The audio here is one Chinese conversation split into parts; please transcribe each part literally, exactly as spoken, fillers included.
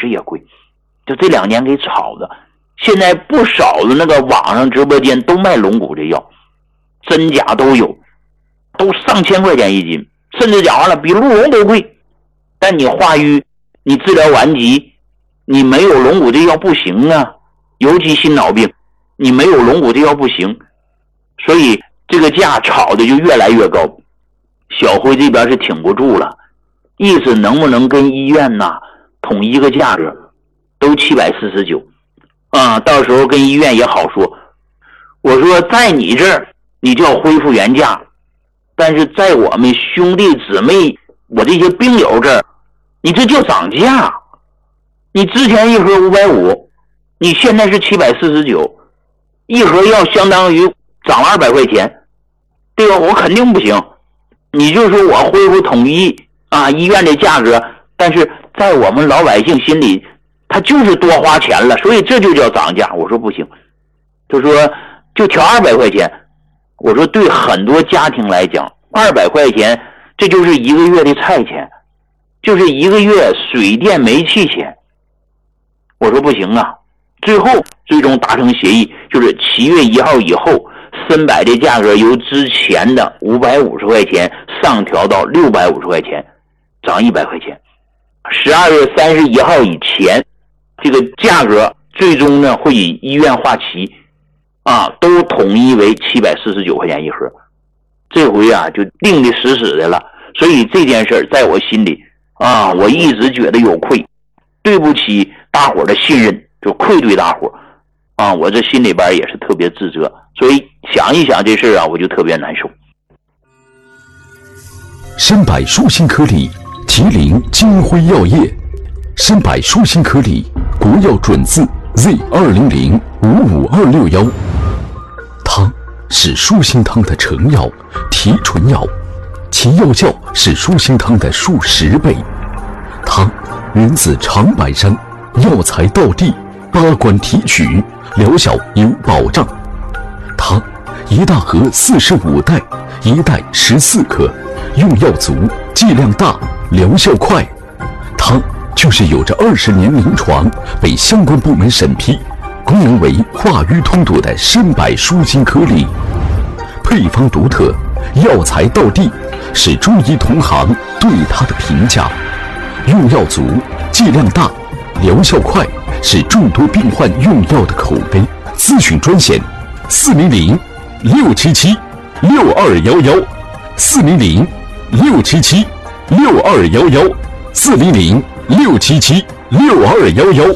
实也贵，就这两年给炒的。现在不少的那个网上直播间都卖龙骨这药，真假都有，都上千块钱一斤，甚至讲完了比鹿茸都贵。但你化瘀，你治疗顽疾，你没有龙骨这药不行啊，尤其心脑病，你没有龙骨这药不行。所以这个价炒的就越来越高，小辉这边是挺不住了，意思能不能跟医院呐统一个价格，都七百四十九啊，到时候跟医院也好说。我说在你这儿你就要恢复原价，但是在我们兄弟姊妹我这些病友这儿，你这叫涨价。你之前一盒五百五，你现在是七百四十九，一盒药相当于涨了二百块钱，对吧？我肯定不行。你就说我恢复统一啊医院的价格，但是在我们老百姓心里他就是多花钱了，所以这就叫涨价。我说不行，他说就调二百块钱。我说对很多家庭来讲，二百块钱这就是一个月的菜钱，就是一个月水电煤气钱。我说不行啊，最后最终达成协议，就是七月一号以后，参百的价格由之前的五百五十块钱上调到六百五十块钱，涨一百块钱。十二月三十一号以前，这个价格最终呢会以医院划旗啊，都统一为七百四十九块钱一盒。这回啊就定的死死的了，所以这件事在我心里啊，我一直觉得有愧，对不起大伙的信任，就愧对大伙啊，我这心里边也是特别自责，所以想一想这事啊，我就特别难受。 参百舒心颗粒，提灵金辉药业。参百舒心颗粒，国药准字 Z 二零零五五二六幺。它是舒心汤的成药、提纯药，其药效是舒心汤的数十倍。它源自长白山，药材到地，八关提取，疗效有保障。它一大盒四十五袋，一袋十四克，用药足，剂量大，疗效快。它就是有着二十年临床，被相关部门审批，功能为化瘀通堵的参百舒心颗粒。配方独特，药材到地，是中医同行对它的评价。用药足，剂量大，疗效快，是众多病患用药的口碑。咨询专线：四零零六七七六二幺幺，四零零六七七六二幺幺，四零零六七七六二幺幺。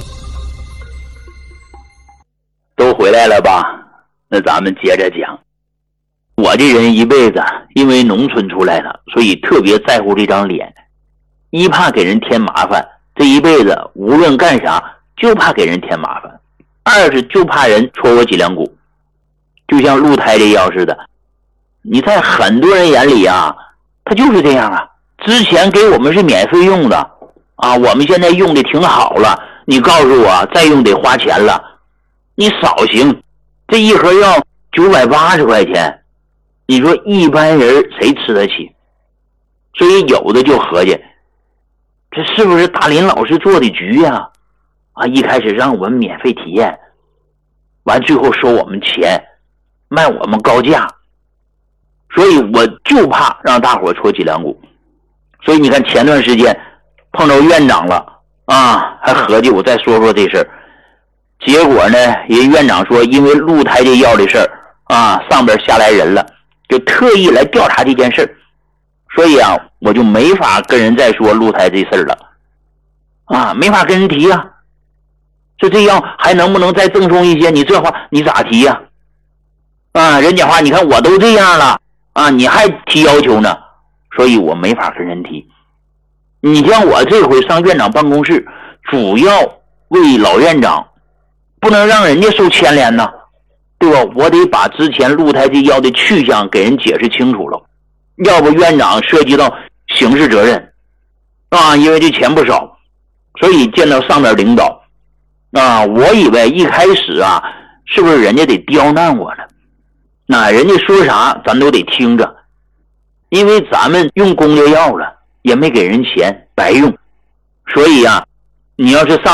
都回来了吧？那咱们接着讲。我这人一辈子因为农村出来的，所以特别在乎这张脸，一怕给人添麻烦，这一辈子无论干啥就怕给人添麻烦，二是就怕人戳我脊梁骨。就像鹿胎这药似的，你在很多人眼里啊，他就是这样啊。之前给我们是免费用的啊，我们现在用的挺好了，你告诉我再用得花钱了，你少行。这一盒药九百八十块钱，你说一般人谁吃得起？所以有的就合计，这是不是大林老师做的局呀？啊，一开始让我们免费体验，完最后收我们钱，卖我们高价。所以我就怕让大伙戳脊梁骨。所以你看前段时间碰到院长了啊，还合计我再说说这事儿。结果呢，人院长说因为鹿胎这药的事儿啊，上边下来人了，就特意来调查这件事儿。所以啊，我就没法跟人再说鹿胎这事儿了啊，没法跟人提啊。说这药还能不能再赠送一些？你这话你咋提呀？啊，人家话你看我都这样了啊，你还提要求呢？所以我没法跟人提。你像我这回上院长办公室，主要为老院长，不能让人家受牵连呐，对吧？我得把之前鹿胎这药的去向给人解释清楚了，要不院长涉及到刑事责任啊，因为这钱不少。所以见到上面领导啊，我以为一开始啊，是不是人家得刁难我呢？那人家说啥咱都得听着，因为咱们用公家药了，也没给人钱，白用。所以啊，你要是上